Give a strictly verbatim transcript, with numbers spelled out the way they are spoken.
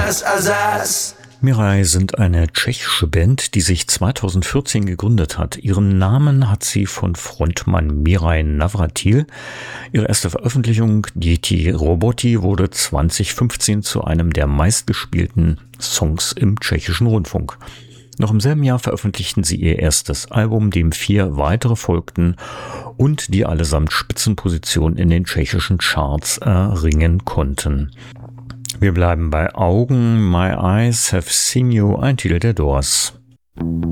Miraj sind eine tschechische Band, die sich zweitausendvierzehn gegründet hat. Ihren Namen hat sie von Frontmann Miraj Navratil. Ihre erste Veröffentlichung, Děti roboti, wurde zweitausendfünfzehn zu einem der meistgespielten Songs im tschechischen Rundfunk. Noch im selben Jahr veröffentlichten sie ihr erstes Album, dem vier weitere folgten und die allesamt Spitzenpositionen in den tschechischen Charts erringen konnten. Wir bleiben bei Augen, My Eyes Have Seen You, ein Titel der Doors.